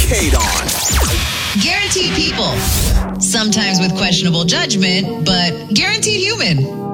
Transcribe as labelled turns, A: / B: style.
A: KDON.
B: Guaranteed people. Sometimes with questionable judgment, but guaranteed human.